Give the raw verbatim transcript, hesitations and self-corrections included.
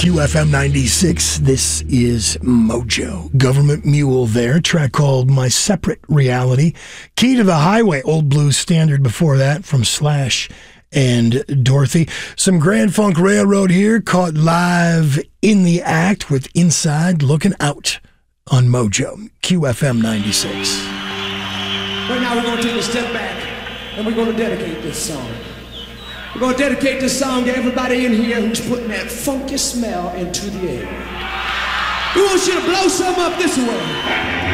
Q F M ninety-six, this is Mojo. Government Mule there, track called My Separate Reality. Key to the Highway, old blues standard before that from Slash and Dorothy. Some Grand Funk Railroad here, caught live in the act with Inside Looking Out on Mojo. Q F M ninety-six. Right now we're going to take a step back and we're going to dedicate this song. We're going to dedicate this song to everybody in here who's putting that funky smell into the air. We want you to blow some up this way.